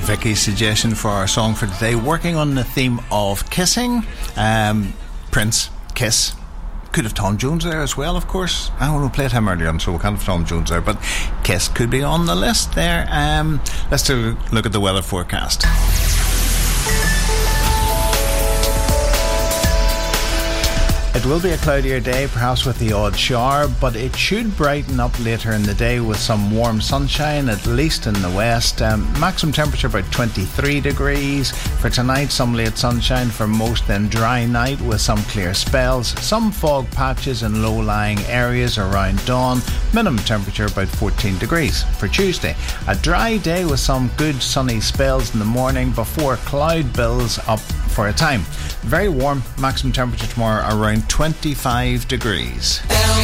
Vicky's suggestion for our song for today, working on the theme of kissing. Prince, Kiss. Could have Tom Jones there as well, of course. I don't know, we played him earlier on, so we can't have Tom Jones there, but Kiss could be on the list there. Let's take a look at the weather forecast. It will be a cloudier day, perhaps with the odd shower, but it should brighten up later in the day with some warm sunshine, at least in the west. Maximum temperature about 23 degrees. For tonight, some late sunshine for most, then dry night with some clear spells. Some fog patches in low-lying areas around dawn. Minimum temperature about 14 degrees. For Tuesday, a dry day with some good sunny spells in the morning before cloud builds up for a time. Very warm, maximum temperature tomorrow around 25 degrees.